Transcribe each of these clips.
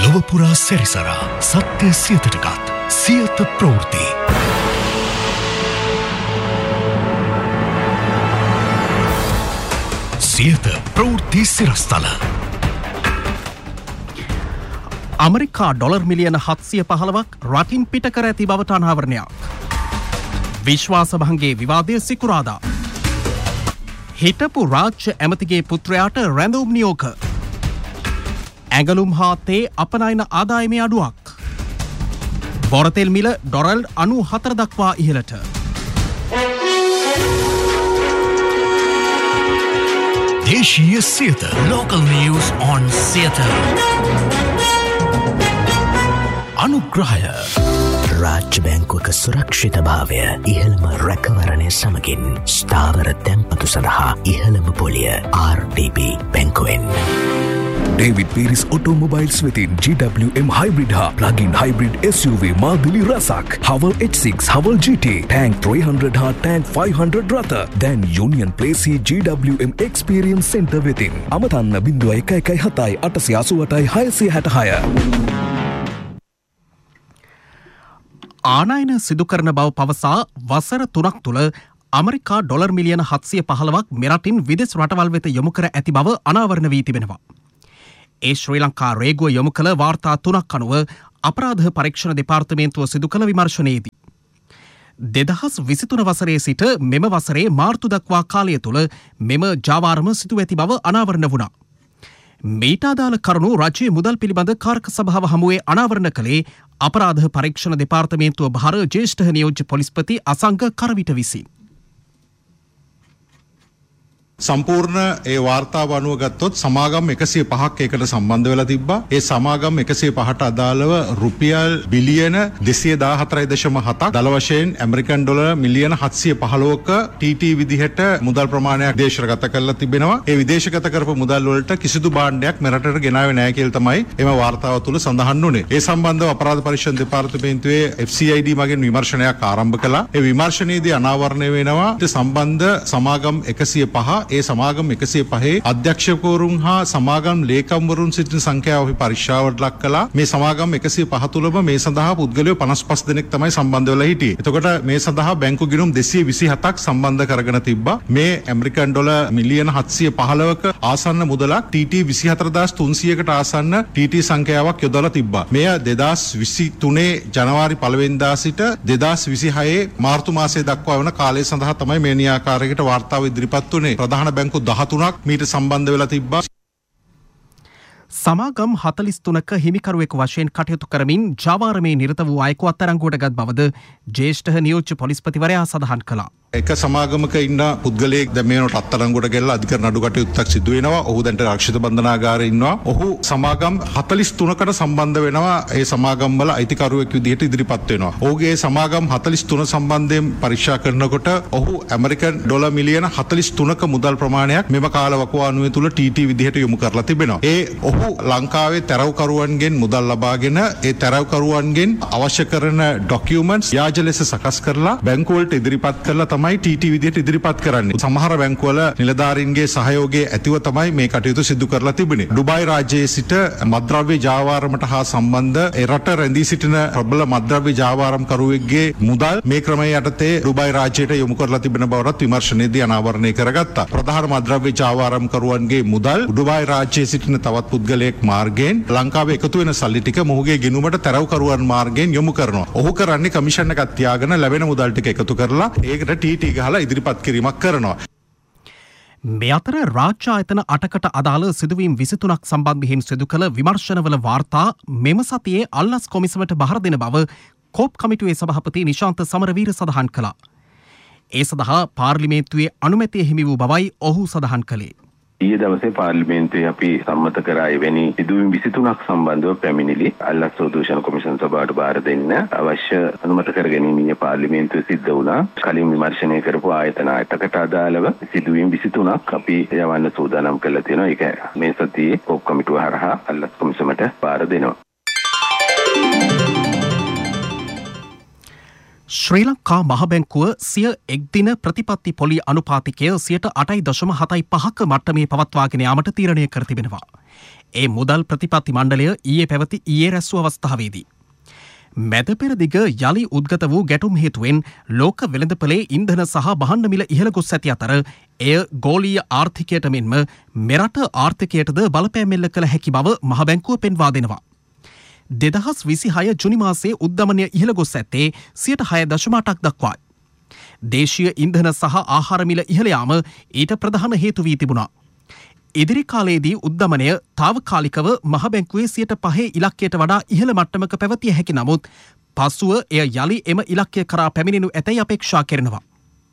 ලොවපුරා සැරිසරා සත්‍ය සියතටගත් සියත ප්‍රවෘත්ති. සියත ප්‍රවෘත්ති සිරස්තල. අමරිකා ඩොලර් මිලියන 715ක් රටින් පිට කර ඇති බවට අනාවරණයක්. විශ්වාසභංගේ විවාදය සිකුරාදා. හිටපු රාජ්‍ය ඇමතිගේ පුත්‍රයාට රැඳවුම් නියෝග. ඇඟලුම් හා තේ අපනයන ආදායමේ අඩුවක්. බොරතෙල් මිල ඩොලර් 94 දක්වා ඉහළට. දේශීය Siyatha. Local news on Siyatha. අනුග්‍රහය. රාජ්‍ය බැංකුවක සුරක්ෂිත භාවය ඉහළම රැකවරණය සමගින් ස්ථාවර තැන්පතු සඳහා ඉහළම පොලිය RDB බැංකුවෙන්. David Pierce Automobiles වෙතින් GWM Hybrid හා Plug-in Hybrid SUV මාදිලි රසක්. Haval H6, Haval GT, Tank 300 හා Tank 500 රථ. දැන් Union Place GWM Experience Center වෙතින්. අමතන්න 0117 888 666. ආනයන සිදු කරන බව පවසා වසර 3ක් තුළ ඇමරිකා ඩොලර් මිලියන 715ක් මෙරටින් විදෙස් රටවල් වෙත යොමු කර ඇති බව අනාවරණ වී තිබෙනවා. ඒ ශ්‍රී ලංකා රේගුව යොමු කළ වාර්තා 3ක් අනුව අපරාධ පරීක්ෂණ දෙපාර්තමේන්තුව සිදු කළ විමර්ශනයේදී 2023 වසරේ සිට මෙම වසරේ මාර්තු දක්වා කාලය තුළ මෙම ජාවාරම සිදු ඇති බව අනාවරණ වුණා. මේට අදාළ කරුණු රජයේ මුදල් පිළිබඳ කාරක සභාව හමුවේ අනාවරණ කළේ අපරාධ පරීක්ෂණ දෙපාර්තමේන්තුව භාර ජ්‍යෙෂ්ඨ නියෝජ්‍ය පොලිස්පති අසංග කරවිට විසින්. සම්පූර්ණ ඒ වාර්තාව අනුව ගත්තොත් සමාගම් 105ක් ඒකට සම්බන්ධ වෙලා තිබ්බා. ඒ සමාගම් 105ට අදාළව රුපියල් බිලියන 214.7ක් දල වශයෙන් ඇමරිකන් ඩොලර් මිලියන 715ක TT විදිහට මුදල් ප්‍රමාණයක් දේශගත කරලා තිබෙනවා. ඒ විදේශගත කරපු මුදල් වලට කිසිදු භාණ්ඩයක් මෙරටට ගෙනාවේ නැහැ කියලා තමයි එම වාර්තාව තුළ සඳහන් වුණේ. ඒ සම්බන්ධව අපරාධ පරීක්ෂණ දෙපාර්තමේන්තුවේ FCID මගින් විමර්ශනයක් ආරම්භ කළා. ඒ විමර්ශනයේදී අනාවරණය වෙනවා සම්බන්ධ සමාගම් 105 ඒ සමාගම් 105 අධ්‍යක්ෂකවරුන් හා සමාගම් ලේකම්වරුන් සිටින සංඛ්‍යාව අපි පරීක්ෂාවට ලක් කළා. මේ සමාගම් 105 තුළම මේ සඳහා පුද්ගලයෝ 55 දෙනෙක් තමයි සම්බන්ධ වෙලා හිටියේ. එතකොට මේ සඳහා බැංකු ගිණුම් 227ක් සම්බන්ධ කරගෙන තිබ්බා. මේ ඇමරිකන් ඩොලර් මිලියන 715ක ආසන්න මුදලක් TT 24300කට ආසන්න TT සංඛ්‍යාවක් යොදලා තිබ්බා. මෙය 2023 ජනවාරි 1 වෙනිදා සිට 2026 මාර්තු මාසයේ දක්වා වන කාලය සඳහා තමයි මේ නියාකාරයකට වාර්තාව ඉදිරිපත් වුණේ. ප්‍රධාන බැංකු 13ක් මීට සම්බන්ධ වෙලා තිබ්බා. සමාගම් 43ක හිමිකරුවෙකු වශයෙන් කටයුතු කරමින් ජාවාරමේ නිරත වූ අයෙකු අත්අඩංගුවට ගත් බවද ජ්‍යෙෂ්ඨ නියෝජ්‍ය පොලිස්පතිවරයා සඳහන් කළා. එක සමාගමක ඉන්න පුද්ගලයෙක් දැන් මේනට අත්අඩංගුවට ගෙනලා අධිකරණ නඩු කටයුත්තක් සිදු වෙනවා. ඔහු දැන්ට ආරක්ෂිත බන්ධනාගාරයේ ඉන්නවා. ඔහු සමාගම් 43කට සම්බන්ධ වෙනවා. ඒ සමාගම් වල අයිතිකරුවෙක් විදිහට ඉදිරිපත් වෙනවා. ඔහුගේ සමාගම් 43 සම්බන්ධයෙන් පරීක්ෂා කරනකොට ඔහු ඇමරිකන් ඩොලර් මිලියන 43ක මුදල් ප්‍රමාණයක් මෙම කාල වකවානුවේ තුල TT විදිහට යොමු කරලා තිබෙනවා. ඒ ඔහු ලංකාවේ තැරව්කරුවන්ගෙන් මුදල් ලබාගෙන ඒ තැරව්කරුවන්ගෙන් අවශ්‍ය කරන ඩොකියුමන්ට්ස් ව්‍යාජ ලෙස සකස් කරලා බැංකු වලට ඉදිරිපත් කරලා තමයි TT විදිහට ඉදිරිපත් කරන්නේ. සමහර බැංකුවල නිලධාරීන්ගේ සහයෝගය ඇතිව තමයි මේ කටයුතු සිදු කරලා තිබුණේ. ඩුබායි රාජ්‍යයේ සිට මත්ද්‍රව්‍ය ජාවාරමට හා සම්බන්ධ ඒ රට රැඳී සිටින ප්‍රබල මත්ද්‍රව්‍ය ජාවාරම්කරුවෙක්ගේ මුදල් මේ ක්‍රමයේ යටතේ ඩුබායි රාජ්‍යයට යොමු කරලා තිබෙන බවවත් විමර්ශනයේදී අනාවරණය කරගත්තා. ප්‍රධාන මත්ද්‍රව්‍ය ජාවාරම්කරුවන්ගේ මුදල් ඩුබායි රාජ්‍යයේ සිටින තවත් පුද්ගලයෙක් මාර්ගයෙන් ලංකාවේ එකතු වෙන සල්ලි ටික මොහුගේ ගිණුමට තැරව්කරුවන් මාර්ගයෙන් යොමු කරනවා. ඔහු කරන්නේ කමිෂන් එකක් තියාගෙන ලැබෙන මුදල් ටික එකතු කරලා ඒකට TT ගහලා ඉදිරිපත් කිරීමක් කරනවා. මේ අතර රාජ්‍ය ආයතන 8කට අදාළ සිදුවීම් 23ක් සම්බන්ධයෙන් සිදු කළ විමර්ශනවල වාර්තා මෙම සතියේ අල්ලස් කොමිසමට බහර දෙන බව කෝප් කමිටුවේ සභාපති නිශාන්ත සමරවීර සඳහන් කළා. ඒ සඳහා පාර්ලිමේන්තුවේ අනුමැතිය හිමි වූ බවයි ඔහු සඳහන් කළේ. ඊයේ දවසේ පාර්ලිමේන්තුවේ අපි සම්මත කරා එවැනි සිදුවීම් 23ක් සම්බන්ධව පැමිණිලි අල්ලස් සෝදූෂණ කොමිෂන් සභාවට බාර දෙන්න අවශ්‍ය අනුමත කර ගැනීම ඊයේ පාර්ලිමේන්තුවේ සිද්ධ වුණා. කලින් විමර්ශනය කරපු ආයතන 8කට අදාළව සිදුවීම් 23ක් අපි යවන්න සූදානම් කරලා තියෙනවා. ඒක මේ සතියේ කොප් කමිටුව හරහා අල්ලස් කොමිසමට බාර දෙනවා. ශ්‍රී ලංකා මහබැංකුව සිය එක්දින ප්‍රතිපත්ති පොලි අනුපාතිකය 8.75ක මට්ටමේ පවත්වාගෙන යාමට තීරණය කර තිබෙනවා. ඒ මුදල් ප්‍රතිපත්ති මණ්ඩලය ඊයේ රැස් වූ අවස්ථාවේදී මැද පෙරදිග යලි උද්ගත වූ ගැටුම් හේතුවෙන් ලෝක වෙළඳපොලේ ඉන්ධන සහ බහන්න මිල ඉහළ ගොස් ඇති අතර එය ගෝලීය ආර්ථිකයට මෙන්ම මෙරට ආර්ථිකයටද බලපෑම් එල්ල කළ හැකි බව මහබැංකුව පෙන්වා දෙනවා. 2026 ජුනි මාසයේ උද්දමනය ඉහළ ගොස් ඇත්තේ 6.8ක් දක්වායි. දේශීය ඉන්ධන සහ ආහාර මිල ඉහළ යාම ඊට ප්‍රධාන හේතු වී තිබුණා. ඉදිරි කාලයේදී උද්දමනය తాවකාලිකව මහබැංකුවේ 5% ඉලක්කයට වඩා ඉහළ මට්ටමක පැවතිය හැකි නමුත් පසුව එය යලි එම ඉලක්කය කරා පැමිණෙනු ඇතැයි අපේක්ෂා කරනවා.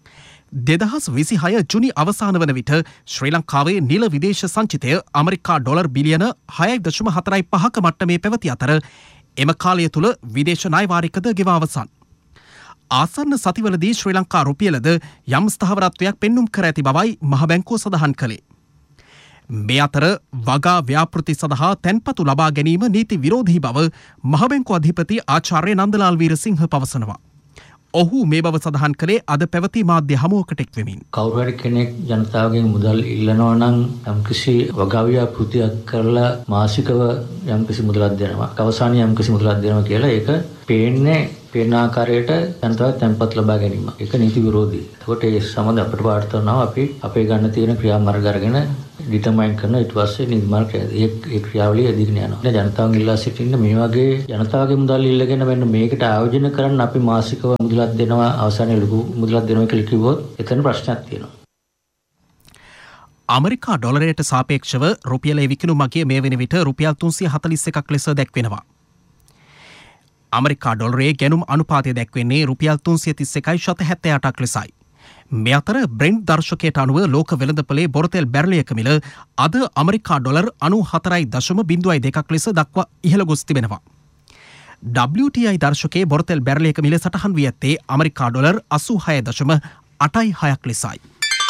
2026 ජුනි අවසාන වන විට ශ්‍රී ලංකාවේ නිල විදේශ සංචිතය ඇමරිකා ඩොලර් බිලියන 6.45ක මට්ටමේ පැවති අතර එම කාලය තුළ විදේශ ණය වාරිකද ගෙවා අවසන්. ආසන්න සතිවලදී ශ්‍රී ලංකා රුපියලද යම් ස්ථාවරත්වයක් පෙන්නුම් කර ඇති බවයි මහබැංකුව සඳහන් කළේ. මේ අතර වගා ව්‍යාපෘති සඳහා තැන්පතු ලබා ගැනීම නීති විරෝධී බව මහබැංකුව අධිපති ආචාර්ය නන්දලාල් වීරසිංහ පවසනවා. ඔහු මේ බව සඳහන් කළේ අද පැවති මාධ්‍ය හමුවකට එක් වෙමින්. කවුරු හරි කෙනෙක් ජනතාවගෙන් මුදල් ඉල්ලනවා නම් යම්කිසි වගා ව්‍යාපෘතියක් කරලා මාසිකව යම්කිසි මුදලක් දෙනවා. අවසානයේ යම්කිසි මුදලක් දෙනවා කියලා ඒක පේන ආකාරයට ජනතාව තැන්පත් ලබා ගැනීම. ඒක නීති විරෝධී. ඒකට ඒ සම්බන්ධ අපිට වාර්තා කරනවා අපි අපේ ගන්න තියෙන ක්‍රියාමාර්ග අරගෙන ඩිටර්මයින් කරන ඊට පස්සේ නිර්මාණ ඒ ක්‍රියාවලිය ඉදිරියට යනවා. ජනතාවගෙන් ඉල්ලා සිටින්න මේ වගේ ජනතාවගේ මුදල් ඉල්ලගෙන මෙන්න මේකට ආයෝජන කරන්න අපි මාසිකව මුදලක් දෙනවා අවසානයේ ලොකු මුදලක් දෙනවා කියලා කිව්වොත් එතන ප්‍රශ්නයක් තියෙනවා. ඇමරිකා ඩොලරයට සාපේක්ෂව රුපියලේ විකිණුම මගිය මේ වෙන විට රුපියල් 341ක් ලෙස දැක්වෙනවා. ඇමරිකා ඩොලරයේ ගැනුම් අනුපාතය දැක්වෙන්නේ රුපියල් 331.78ක් ලෙසයි. මේ අතර බ්‍රෙන්ට් දර්ශකයට අනුව ලෝක වෙළඳපොලේ බොරතෙල් බැරලයක මිල අද ඇමරිකා ඩොලර් 94.02ක් ලෙස දක්වා ඉහළ ගොස් තිබෙනවා. WTI දර්ශකයේ බොරතෙල් බැරලයක මිල සටහන් වී ඇත්තේ ඇමරිකා ඩොලර් 86.86ක් ලෙසයි.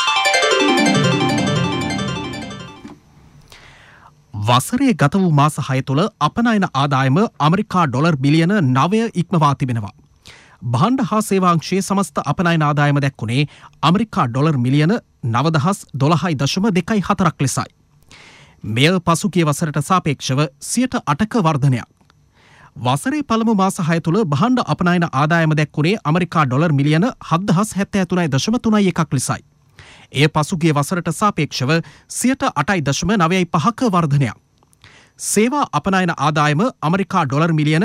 වසරේ ගත වූ මාස 6 තුළ අපනයන ආදායම ඇමරිකා ඩොලර් බිලියන 9 ඉක්මවා තිබෙනවා. භාණ්ඩ හා සේවාංශයේ සමස්ත අපනයන ආදායම දැක්ුණේ ඇමරිකා ඩොලර් මිලියන 9,12.24ක් ලෙසයි. මෙය පසුගිය වසරට සාපේක්ෂව 8% වර්ධනයක්. වසරේ පළමු මාස 6 තුළ භාණ්ඩ අපනයන ආදායම දැක්ුණේ ඇමරිකා ඩොලර් මිලියන 7,73.91ක් ලෙසයි. එය පසුගිය වසරට සාපේක්ෂව 8.95ක වර්ධනයක්. සේවා අපනයන ආදායම ඇමරිකා ඩොලර් මිලියන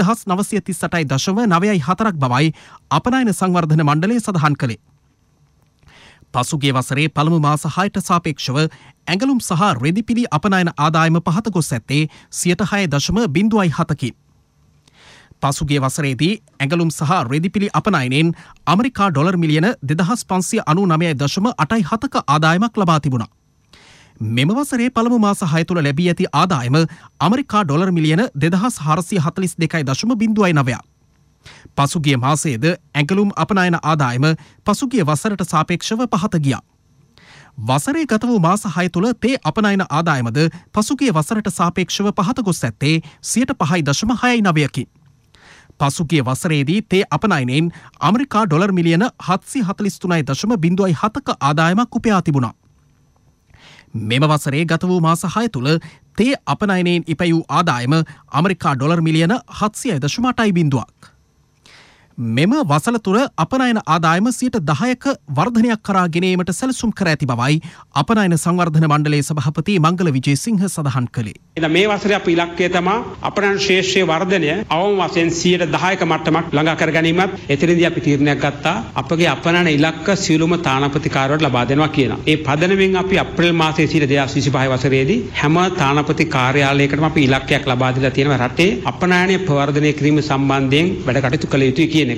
1938.94ක් බවයි අපනයන සංවර්ධන මණ්ඩලය සඳහන් කළේ. පසුගිය වසරේ පළමු මාස 6ට සාපේක්ෂව ඇඟලුම් සහ රෙදිපිලි අපනයන ආදායම පහත ගොස් ඇත්තේ 6.07කින්. පසුගිය වසරේදී ඇඟලුම් සහ රෙදිපිලි අපනයනෙන් ඇමරිකා ඩොලර් මිලියන 2599.87ක ආදායමක් ලබා තිබුණා. මෙම වසරේ පළමු මාස 6 තුළ ලැබී ඇති ආදායම ඇමරිකා ඩොලර් මිලියන 2442.09ක්. පසුගිය මාසයේද ඇඟලුම් අපනයන ආදායම පසුගිය වසරට සාපේක්ෂව පහත ගියා. වසරේ ගත වූ මාස 6 තුළ තේ අපනයන ආදායමද පසුගිය වසරට සාපේක්ෂව පහත ගොස් ඇත්තේ 5.69කින්. පසුගිය වසරේදී තේ අපනයනෙන් ඇමරිකා ඩොලර් මිලියන 743.07ක ආදායමක් උපයා තිබුණා. මෙම වසරේ ගත වූ මාස 6 තුළ තේ අපනයනෙන් ඉපැයූ ආදායම ඇමරිකා ඩොලර් මිලියන 700.8ක්. මෙම වසර තුළ අපනයන ආදායම 10%ක වර්ධනයක් කරා ගෙනීමට සැලසුම් කර ඇති බවයි අපනයන සංවර්ධන මණ්ඩලයේ සභාපති මංගල විජේසිංහ සඳහන් කළේ. මේ වසරේ අපේ ඉලක්කය තමයි අපනයන ශේෂ්ඨයේ වර්ධනය අවම වශයෙන් 10%ක මට්ටමක් ළඟා කර ගැනීමත්. එතනදී අපි තීරණයක් ගත්තා අපගේ අපනයන ඉලක්ක සියලුම තානාපති කාර්යවලට ලබා දෙනවා කියලා. ඒ පදනමෙන් අපි අප්‍රේල් මාසයේ 2025 වසරේදී හැම තානාපති කාර්යාලයකටම අපි ඉලක්කයක් ලබා දීලා තියෙනවා රටේ අපනයනය ප්‍රවර්ධනය කිරීම සම්බන්ධයෙන් වැඩ කටයුතු කළ යුතුයි කියන.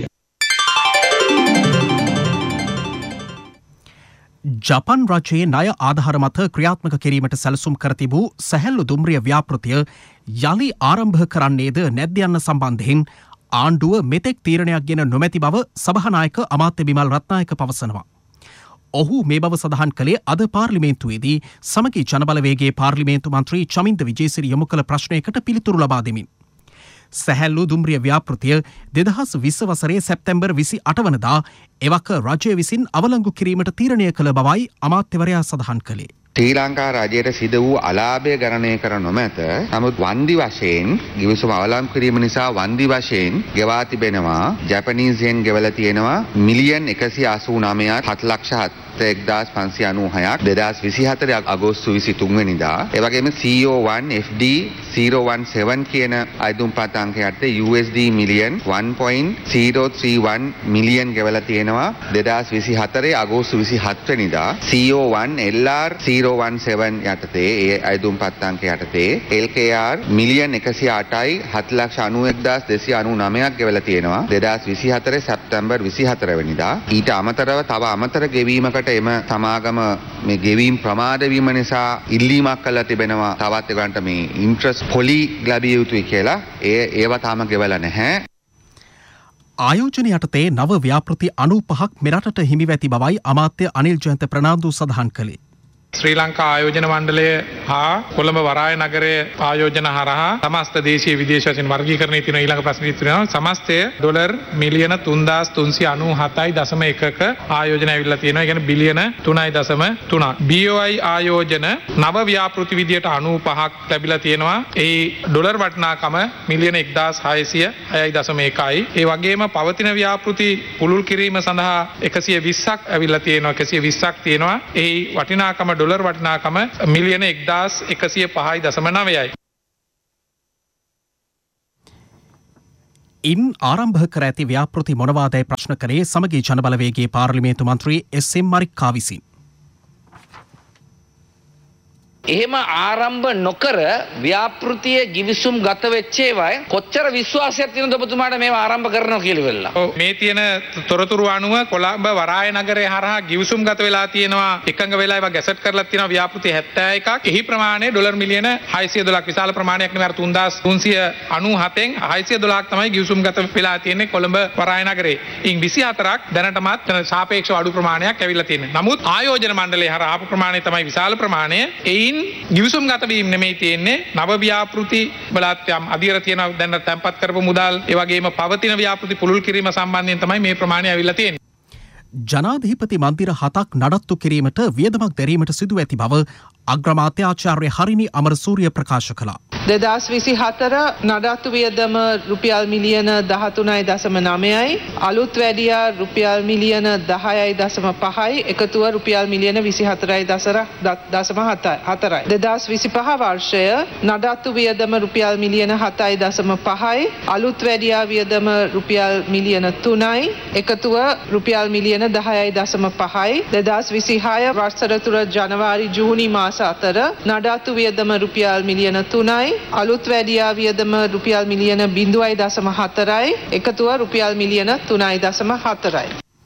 ජපන් රජයේ ණය ආධාර මත ක්‍රියාත්මක කිරීමට සැලසුම් කර තිබූ සැහැල්ලු දුම්රිය ව්‍යාපෘතිය යලි ආරම්භ කරන්නේද නැද්ද යන්න සම්බන්ධයෙන් ආණ්ඩුව මෙතෙක් තීරණයක් ගෙන නොමැති බව සභානායක අමාත්‍ය බිමල් රත්නායක පවසනවා. ඔහු මේ බව සඳහන් කළේ අද පාර්ලිමේන්තුවේදී සමගි ජනබලවේගයේ පාර්ලිමේන්තු මන්ත්‍රී චමින්ද විජේසිරි යොමු කළ ප්‍රශ්නයකට පිළිතුරු ලබා දෙමින්. සැහැල්ලු දුම්රිය ව්‍යාපෘතිය 2020 වසරේ සැප්තැම්බර් 28 වනදා එවක රජය විසින් අවලංගු කිරීමට තීරණය කළ බවයි අමාත්‍යවරයා සඳහන් කළේ. ශ්‍රී ලංකා රජයට සිදු වූ අලාභය ගණනය කර නොමැත. නමුත් වන්දි වශයෙන් ගිවිසුම අවලංගු කිරීම නිසා වන්දි වශයෙන් ගෙවා තිබෙනවා ජපනීස් යෙන් ගෙවලා තියෙනවා මිලියන් 189ක් 7,71,596ක් 2024 අගෝස්තු 23 වෙනිදා. ඒ වගේම CO1 FD 017 කියන අයදුම්පත් අංකයට USD මිලියන් 1.031 මිලියන් ගෙවලා තියෙනවා 2024 අගෝස්තු 27 වෙනිදා. CO1 LR 017 යටතේ ඒ අයදුම්පත් අංක යටතේ LKR මිලියන් 108යි 7,91,299ක් ගෙවලා තියෙනවා 2024 සැප්තැම්බර් 24 වෙනිදා. ඊට අමතරව තව අමතර ගෙවීමකට එම සමාගම මේ ගෙවීම් ප්‍රමාද වීම නිසා ඉල්ලීමක් කළා තිබෙනවා තවත් ඒකට මේ ඉන්ට්‍රස්ට් පොලි ලැබිය යුතුයි කියලා. ඒව තාම ගෙවලා නැහැ. ආයෝජන යටතේ නව ව්‍යාපෘති 95ක් මෙරටට හිමිව ඇති බවයි අමාත්‍ය අනිල් ජයන්ත ප්‍රනාන්දු සඳහන් කළේ. ශ්‍රී ලංකා ආයෝජන මණ්ඩලය හා කොළඹ වරාය නගරයේ ආයෝජන හරහා සමස්ත දේශීය විදේශ වශයෙන් වර්ගීකරණය තියෙන ඊළඟ ප්‍රශ්නේ තියෙනවා සමස්තය ඩොලර් මිලියන 3,397.1ක ආයෝජන ඇවිල්ලා තියෙනවා. ඒ කියන්නේ බිලියන 3.3ක්. BOI ආයෝජන නව ව්‍යාපෘති විදියට 95ක් ලැබිලා තියෙනවා. ඒ ඩොලර් වටිනාකම මිලියන 1,606.1යි. ඒ වගේම පවතින ව්‍යාපෘති පුළුල් කිරීම සඳහා 120ක් ඇවිල්ලා තියෙනවා. 120ක් තියෙනවා. ඒ වටිනාකම ඩොලර් වටිනාකම මිලියන 1,105.9යි. ඉන් ආරම්භ කර ඇති ව්‍යාපෘති මොනවාදයි ප්‍රශ්න කරේ සමගී ජනබලවේගයේ පාර්ලිමේන්තු මන්ත්‍රී SM මරික්කා විසින්. එහෙම ආරම්භ නොකර ව්‍යාපෘතියේ ගිවිසුම් ගත වෙච්ච ඒවායි කොච්චර විශ්වාසයක් තියෙනවද ඔබතුමාට මේවා ආරම්භ කරනවා කියලා වෙලා. මේ තියෙන තොරතුරු අනුව කොළඹ වරාය නගරයේ හරහා ගිවිසුම් ගත වෙලා තියෙනවා එකඟ වෙලා ඒවා ගැසට් කරලා තියෙනවා ව්‍යාපෘති 71ක්. එහි ප්‍රමාණය ඩොලර් මිලියන 612ක් විශාල ප්‍රමාණයක් නෙවෙයි 3,397න් 612ක් තමයි ගිවිසුම් ගත වෙලා තියෙන්නේ කොළඹ වරාය නගරේ. ඉන් 24ක් දැනටමත් සාපේක්ෂව අඩු ප්‍රමාණයක් ඇවිල්ලා තියෙනවා. නමුත් ආයෝජන මණ්ඩලයේ හරහා ආපු ප්‍රමාණය තමයි විශාල ප්‍රමාණය. එයින් ගිවිසුම් ගත වීම නෙමෙයි තියෙන්නේ නව ව්‍යාපෘති බලත් යම් අධීර තියෙන දැන් තැන්පත් කරපු මුදල් ඒ වගේම පවතින ව්‍යාපෘති පුළුල් කිරීම සම්බන්ධයෙන් තමයි මේ ප්‍රමාණය ඇවිල්ලා තියෙන්නේ. ජනාධිපති මන්දිර 7ක් නඩත්තු කිරීමට වියදමක් දැරීමට සිදු ඇති බව අග්‍රාමාත්‍ය ආචාර්ය හරිනි අමරසූරිය ප්‍රකාශ කළා. 2024 නඩත්තු වියදම රුපියල් මිලියන 13.9යි අලුත් වැඩියා රුපියල් මිලියන 10.5යි එකතුව රුපියල් මිලියන 24.4යි 2025 වර්ෂය නඩත්තු වියදම රුපියල් මිලියන 7.5යි අලුත් වැඩියා වියදම රුපියල් මිලියන 3යි එකතුව රුපියල් මිලියන 10.5යි 2026 වසර තුර ජනවාරි ජූනි මාස අතර නඩත්තු වියදම රුපියල් මිලියන 3යි අලුත් වැඩියා වියදම රුපියල් මිලියන 0.4යි එකතුව රුපියල් මිලියන 3.4යි.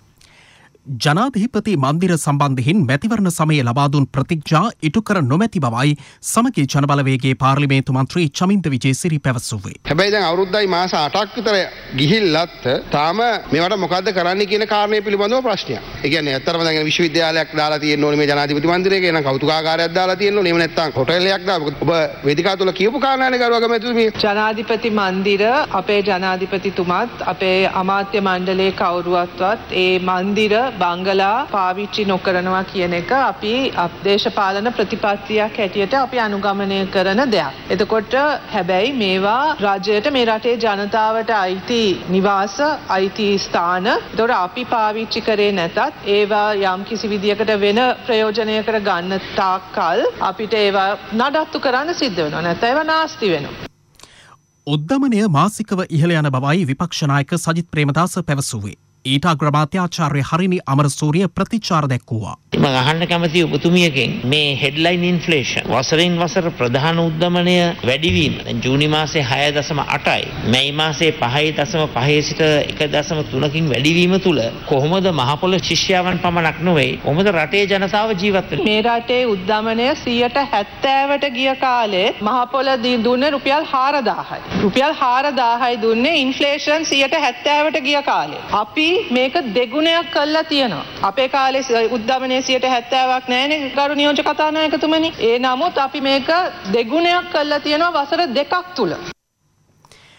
ජනාධිපති මන්දිර සම්බන්ධයෙන් මැතිවරණ සමයේ ලබා දුන් ප්‍රතිඥා ඉටු කර නොමැති බවයි සමගී ජනබලවේගයේ පාර්ලිමේන්තු මන්ත්‍රී චමින්ද විජේසිරි පැවසුවේ. හැබැයි දැන් අවුරුද්දයි මාස 8ක් විතර ගිහිල්ලත් තාම මේවට මොකද්ද කරන්න කියන කාරණේ පිළිබඳව ප්‍රශ්නයක්. ඒ කියන්නේ ඇත්තටම දැන් විශ්වවිද්‍යාලයක් දාලා තියෙන්න ඕනේ මේ ජනාධිපති මන්දිරේ කියන කෞතුකාගාරයක් දාලා තියෙන්න ඕනේ. එහෙම නැත්නම් හොටෙලයක් දාලා ඔබ වේදිකාව තුල කියපු කාරණානේ ගරුවගම ඇතුළේ ජනාධිපති මන්දිර අපේ ජනාධිපතිතුමත් අපේ අමාත්‍ය මණ්ඩලයේ කවුරුවත්වත් ඒ මන්දිර බංගලා පාවිච්චි නොකරනවා කියන එක අපි දේශපාලන ප්‍රතිපත්තියක් හැටියට අපි අනුගමනය කරන දෙයක්. එතකොට හැබැයි මේවා රජයට මේ රටේ ජනතාවට අයිති නිවාස අයිති ස්ථාන. එතකොට අපි පාවිච්චි කරේ නැතත් ඒවා යම් කිසි විදියකට වෙන ප්‍රයෝජනයකට ගන්න තාක්කල් අපිට ඒවා නඩත්තු කරන්න සිද්ධ වෙනවා. නැත්නම් ඒවා නාස්ති වෙනවා. උද්දමනය මාසිකව ඉහළ යන බවයි විපක්ෂ නායක සජිත් ප්‍රේමදාස පැවසුවේ. ඊට අග්‍රාමාත්‍ය ආචාර්ය හරිනි අමරසූරිය ප්‍රතිචාර දැක්වුවා. මම අහන්න කැමති ඔබතුමියගෙන් මේ හෙඩ්ලයින් ඉන්ෆ්ලේෂන් වසරින් වසර ප්‍රධාන උද්දමනය වැඩිවීම ජූනි මාසේ 6.8යි මැයි මාසේ 5.5 සිට 1.3කින් වැඩිවීම තුල කොහොමද මහපොළ ශිෂ්‍යයන් පමණක් නොවේ කොහොමද රටේ ජනතාව ජීවත් වෙන්නේ? මේ රටේ උද්දමනය 70%ට ගිය කාලේ මහපොළ දුන්නේ රුපියල් 4000යි. රුපියල් 4000යි දුන්නේ ඉන්ෆ්ලේෂන් 70%ට ගිය කාලේ. අපි මේක දෙගුණයක් කළා තියෙනවා. අපේ කාලේ උද්දමනයේ 70%ක් නැහැනේ ගරු නියෝජ්‍ය කතානායකතුමනි. ඒ නමුත් අපි මේක දෙගුණයක් කළා තියෙනවා වසර 2ක් තුල.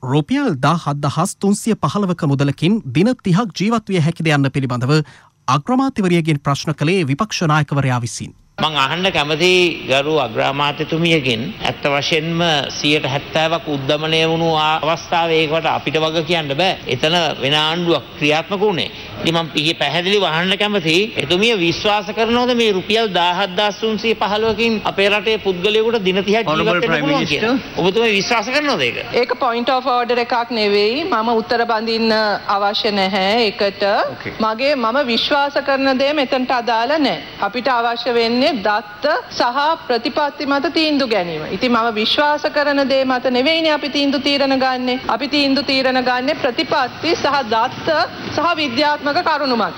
රුපියල් 17,315ක මුදලකින් දින 30ක් ජීවත් විය හැකිද යන්න පිළිබඳව අග්‍රාමාත්‍යවරියගෙන් ප්‍රශ්න කළේ විපක්ෂ නායකවරයා විසින්. මං අහන්න කැමති ගරු අග්‍රාමාත්‍යතුමියගෙන් ඇත්ත වශයෙන්ම 170ක් උද්දමනය වුණු අවස්ථාවේ ඒකට අපිට වග කියන්න බෑ. එතන වෙන ආණ්ඩුවක් ක්‍රියාත්මක වුණේ. ඉතින් මම පැහැදිලිව අහන්න කැමති එතුමිය විශ්වාස කරනවද මේ රුපියල් 17,315කින් අපේ රටේ පුද්ගලයෙකුට දින 30ක් ජීවත් වෙන්න පුළුවන් කියලා? ඔබතුමා විශ්වාස කරනවද ඒක? ඒක point of order එකක් නෙවෙයි. මම උත්තර බඳින්න අවශ්‍ය නැහැ ඒකට. මම විශ්වාස කරන දේ මෙතනට අදාළ නැහැ. අපිට අවශ්‍ය වෙන්නේ දත්ත සහ ප්‍රතිපත්ති මත තීන්දුව ගැනීම. ඉතින් මම විශ්වාස කරන දේ මත නෙවෙයිනේ අපි තීන්දුව තීරණ ගන්නෙ. අපි තීන්දුව තීරණ ගන්නෙ ප්‍රතිපත්ති සහ දත්ත සහ විද්‍යාත්මක කරුණු මත.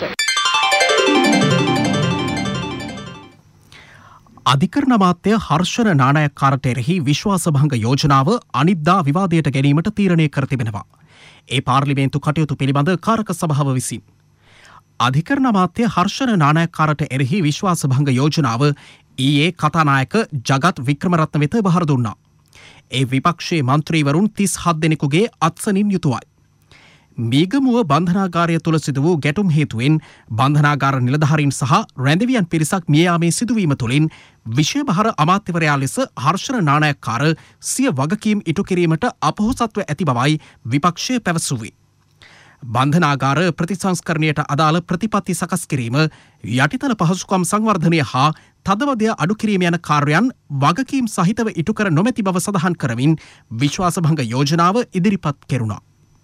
අධිකරණ අමාත්‍ය හර්ෂණ නානායක්කාරට එරෙහි විශ්වාසභංග යෝජනාව අනිද්දා විවාදයට ගැනීමට තීරණය කර තිබෙනවා. ඒ පාර්ලිමේන්තු කටයුතු පිළිබඳ කාරක සභාව විසින් අධිකරණ අමාත්‍ය හර්ෂණ නානායක්කාරට එරෙහි විශ්වාසභංග යෝජනාව ඊයේ කතානායක ජගත් වික්‍රමරත්න වෙත බහර දුන්නා. ඒ විපක්ෂයේ මන්ත්‍රීවරුන් 37 දෙනෙකුගේ අත්සනින් යුතුවයි. මීගමුව බන්ධනාගාරය තුළ සිදු වූ ගැටුම් හේතුවෙන් බන්ධනාගාර නිලධාරීන් සහ රැඳවියන් පිරිසක් මිය යාමේ සිදුවීම තුළින් විෂයබහර අමාත්‍යවරයා ලෙස හර්ෂණ නානායක්කාර සිය වගකීම් ඉටු කිරීමට අපොහොසත්ව ඇති බවයි විපක්ෂය පැවසුවේ. බන්ධනාගාර ප්‍රතිසංස්කරණයට අදාළ ප්‍රතිපත්ති සකස් කිරීම යටිතල පහසුකම් සංවර්ධනය හා තදවදය අඩු කිරීම යන කාර්යයන් වගකීම් සහිතව ඉටු කර නොමැති බව සඳහන් කරමින් විශ්වාසභංග යෝජනාව ඉදිරිපත් කෙරුණා.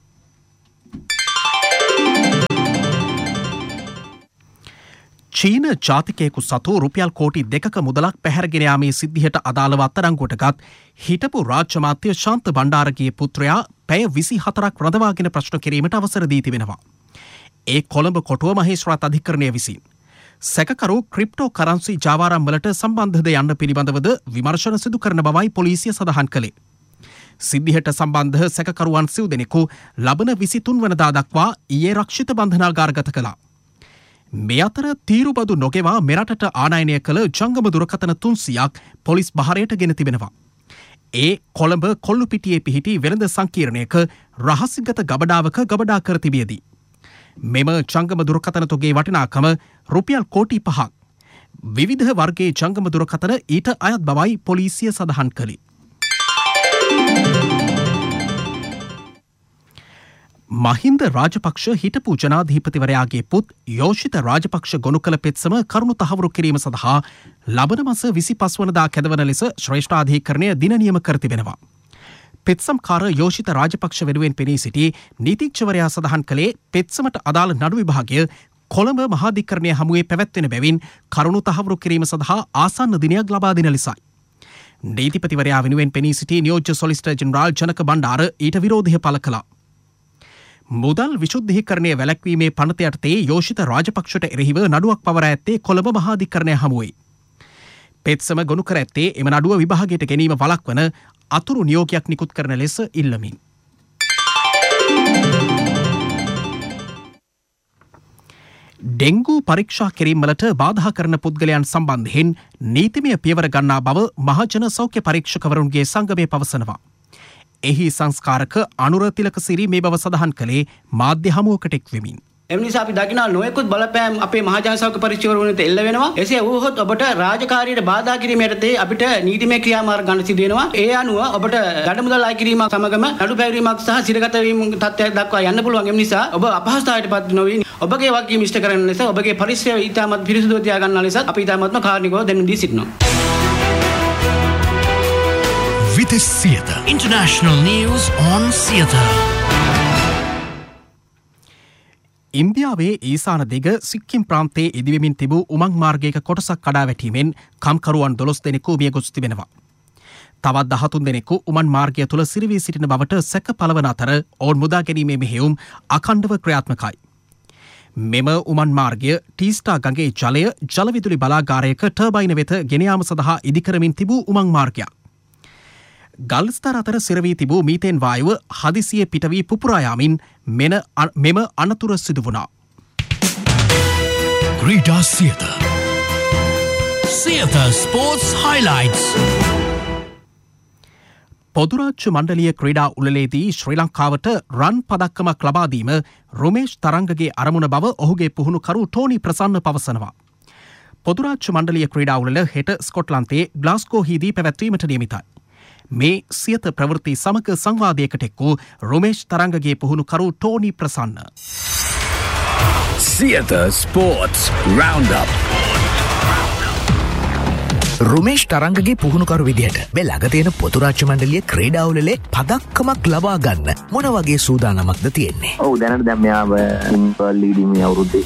චීන ජාතිකයෙකු සතු රුපියල් කෝටි 2ක මුදලක් පැහැරගෙන යාමේ සිද්ධියට අදාළව අත්අඩංගුවටගත් හිටපු රාජ්‍ය මාත්‍ය ශාන්ත බණ්ඩාරගේ පුත්‍රයා පැය 24ක් රඳවාගෙන ප්‍රශ්න කිරීමට අවසර දී තිබෙනවා. ඒ කොළඹ කොටුව මහේස්ත්‍රාත් අධිකරණය විසින් සැකකරු ක්‍රිප්ටෝ කරන්සි ජාවාරම් වලට සම්බන්ධද යන්න පිළිබඳවද විමර්ශන සිදු කරන බවයි පොලිසිය සඳහන් කළේ. සිද්ධියට සම්බන්ධ සැකකරුවන් 9 දෙනෙකු ලබන 23 වනදා දක්වා ඊයේ රක්ෂිත බන්ධනාගාරගත කළා. මේ අතර තීරුබදු නොගෙවා මෙරටට ආනයනය කළ ජංගම දුරකථන 300ක් පොලිස් බහරයට ගෙන තිබෙනවා. ඒ කොළඹ කොල්ලුපිටියේ පිහිටි වෙළඳ සංකීර්ණයක රහසිගත ගබඩාවක ගබඩා කර තිබියදී. මෙම ජංගම දුරකථන තොගේ වටිනාකම රුපියල් කෝටි 5ක්. විවිධ වර්ගයේ ජංගම දුරකථන ඊට අයත් බවයි පොලිසිය සඳහන් කළේ. මහින්ද රාජපක්ෂ හිටපු ජනාධීපතිවරයාගේ පුත් යෝෂිත රාජපක්ෂ ගොනු කළ පෙත්සම කරුණු තහවුරු කිරීම සඳහා ලබන මස 25 වනදා කැදවන ලෙස ශ්‍රේෂ්ඨාධිකරණය දින නියම කර තිබෙනවා. පෙත්සම්කාර යෝෂිත රාජපක්ෂ වෙනුවෙන් පෙනී සිටි නීතිඥවරයා සඳහන් කළේ පෙත්සමට අදාළ නඩු විභාගය කොළඹ මහාධිකරණය හමුවේ පැවැත්වෙන බැවින් කරුණු තහවුරු කිරීම සඳහා ආසන්න දිනයක් ලබා දෙන ලෙසයි. නීතිපතිවරයා වෙනුවෙන් පෙනී සිටි නියෝජ්‍ය සොලිසිටර් ජෙනරාල් ජනක බණ්ඩාර ඊට විරෝධය පළ කළා. මුදල් විශුද්ධීකරණය වැළැක්වීමේ පනත යටතේ යෝෂිත රාජපක්ෂට එරෙහිව නඩුවක් පවරා ඇත්තේ කොළඹ මහාධිකරණය හමුවේ. පෙත්සම ගොනු කර ඇත්තේ එම නඩුව විභාගයට ගැනීම වළක්වන අතුරු නියෝගයක් නිකුත් කරන ලෙස ඉල්ලමින්. ඩෙංගු පරීක්ෂා කිරීමවලට බාධා කරන පුද්ගලයන් සම්බන්ධයෙන් නීතිමය පියවර ගන්නා බව මහජන සෞඛ්‍ය පරීක්ෂකවරුන්ගේ සංගමය පවසනවා. එහි සංස්කාරක අනුර තිලකසිරි මේ බව සඳහන් කළේ මාධ්‍ය හමුවකට එක් වෙමින්. එම නිසා අපි දකිනවා නොයෙකුත් බලපෑම් අපේ මහජන සෞඛ්‍ය පරීක්ෂකවරුන්ට එල්ල වෙනවා. එසේ වුවහොත් ඔබට රාජකාරියට බාධා කිරීම යටතේ අපිට නීතිමය ක්‍රියාමාර්ග ගන්න සිදු වෙනවා. ඒ අනුව ඔබට ගඩ මුදල් අය කිරීමක් සමගම නඩු පැවරීමක් සහ සිරගත වීම තත්ත්වයක් දක්වා යන්න පුළුවන්. එම නිසා ඔබ අපහසුතාවයට පත් නොවී ඔබගේ වගකීම් ඉෂ්ට කරන ලෙස ඔබගේ පරිශ්‍රය ඊටමත් පිරිසුදුව තියා ගන්න ලෙස අපි ඊටමත්ම කාර්නිකව දැනුම් දී සිටිනවා. Vitis Theatre. International news on theatre. ඉන්දියාවේ ඊසාන දිග සික්කිම් ප්‍රාන්තයේ ඉදිවෙමින් තිබූ උමං මාර්ගයක කොටසක් කඩා වැටීමෙන් කම්කරුවන් 12 දෙනෙකු මිය ගොස් තිබෙනවා. තවත් 13 දෙනෙකු උමන් මාර්ගය තුල සිරවී සිටින බවට සැක පළවන අතර ඔවුන් මුදා ගැනීමේ මෙහෙයුම් අඛණ්ඩව ක්‍රියාත්මකයි. මෙම උමන් මාර්ගය ටීස්ටා ගඟේ ජලය ජලවිදුලි බලාගාරයක ටර්බයින වෙත ගෙන යාම සඳහා ඉදිකරමින් තිබූ උමං මාර්ගයක්. ගල්ස්තර අතර සිරවී තිබූ මීතේන් වායුව හදිසියේ පිට වී පුපුරා යාමින් මෙම අනතුර සිදු වුණා. Krita Theatre. Theatre Sports Highlights. පොදුරාජ්‍ය මණ්ඩලීය ක්‍රීඩා උළෙලේදී ශ්‍රී ලංකාවට රන් පදක්කමක් ලබාදීම රුමේෂ් තරංගගේ අරමුණ බව ඔහුගේ පුහුණුකරු ටෝනි ප්‍රසන්න පවසනවා. පොදුරාජ්‍ය මණ්ඩලීය ක්‍රීඩා උළෙල හෙට ස්කොට්ලන්තයේ ග්ලාස්ගෝහිදී පැවැත්වීමට නියමිතයි. මේ සියත ප්‍රවෘත්ති සමග සංවාදයකට එක් වූ රුමේෂ් තරංගගේ පුහුණුකරු ටෝනි ප්‍රසන්න. Siyatha sports round up. Rumesh තරංගගේ පුහුණුකරු විදිහට මේ ළඟ තියෙන පොදුරාජ්‍ය මණ්ඩලීය ක්‍රීඩා උළෙලේ පදක්කමක් ලබා ගන්න මොන වගේ සූදානමක්ද තියෙන්නේ? ඔව් දැනට දැන් මෙයාව සිම්පල් ලීඩින් මේ අවුරුද්දේ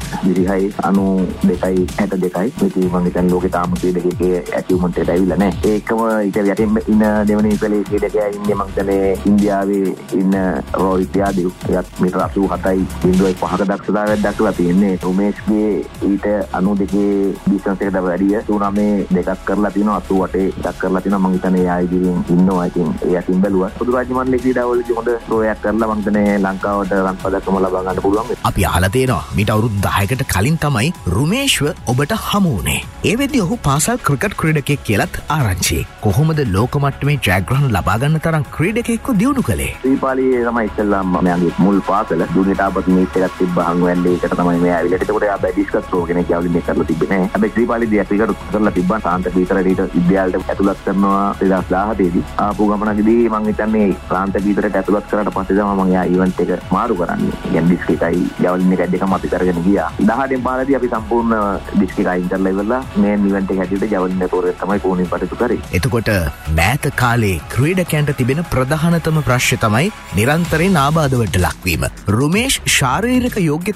2022යි 62යි ඉතින් මම හිතන්නේ ලෝකේ තාම ක්‍රීඩකයෙක්ගේ ඇචීව්මන්ට් එකට ඇවිල්ලා නැහැ. ඒකම ඊට යටින් ඉන්න දෙවෙනි පෙළේ ක්‍රීඩකයා ඉන්නේ මම හිතන්නේ ඉන්දියාවේ ඉන්න රෝහිත් යාදව්. එයාත් මීටර 87.5ක දක්ෂතාවයක් දක්වලා තියෙන්නේ. රුමේෂ්ගේ ඊට 92 ඩිස්ටන්ස් එකට වැඩිය තුනමේ එකක් කරලා තිනවා 88 එකක් කරලා තිනවා මම හිතන්නේ එයා ඉදිරියෙන් ඉන්නවා ඉතින් ඒ අතින් බැලුවා පොදුරාජ්‍ය මණ්ඩලයේ ක්‍රීඩාවලදී හොඳ ෂෝයක් කරලා මම හිතන්නේ ලංකාවට රන් පදක්කම ලබා ගන්න පුළුවන්. අපි අහලා තියෙනවා මීට අවුරුදු 10කට කලින් තමයි රුමේෂ්ව ඔබට හමු වුණේ. ඒ වෙද්දී ඔහු පාසල් ක්‍රිකට් ක්‍රීඩකයෙක් කියලාත් ආරංචි. කොහොමද ලෝක මට්ටමේ ජයග්‍රහණ ලබා ගන්න තරම් ක්‍රීඩකයෙක්ව දියුණු කළේ? ශ්‍රීපාලියේ තමයි ඉස්සෙල්ලාම මයාගේ මුල් පාසල දුන්නට ආපත් මීට් එකක් තිබ්බා හංගවැල්ලේ එකට තමයි මෙයා ඇවිල්ලා. ඒකට එයා බැඩිස්කස් ෂෝ කෙනෙක් යවලින් මේ කරලා තිබ්බේ නෑ. හැබැයි ශ්‍රීපාලියේදී ක්‍රිකට් කරලා තිබ්බා සාන්ත පීතරට විද්‍යාලයට ඇතුළත් කරනවා 2017 දී ආපු ගමනකදී මම හිතන්නේ ප්‍රාන්ත පීතරට ඇතුළත් කරාට පස්සේ තමයි මම යා ඉවෙන්ට් එක මාරු කරන්නේ. يعني ඩිස්ක් එකයි ජවලින් එකයි දෙකම අපි කරගෙන ගියා. 18 පාරදී අපි සම්පූර්ණ ඩිස්ක් එක අයින් කරලා ඉවරලා මේ ඉවෙන්ට් එක හැටියට ජවලින් තෝරගෙන තමයි පුහුණුවෙන් කටයුතු කරේ. එතකොට මෑත කාලේ ක්‍රීඩකයන්ට තිබෙන ප්‍රධානතම ප්‍රශ්නය තමයි නිරන්තරයෙන් ආබාධවලට ලක්වීම. රුමේෂ් ශාරීරික යෝග්‍යතා